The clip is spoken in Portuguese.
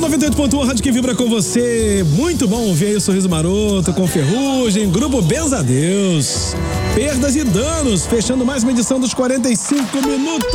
98.1, rádio que vibra com você. Muito bom ouvir aí o Sorriso Maroto com Ferrugem, Grupo Benza a Deus. Perdas e danos, fechando mais uma edição dos 45 minutos.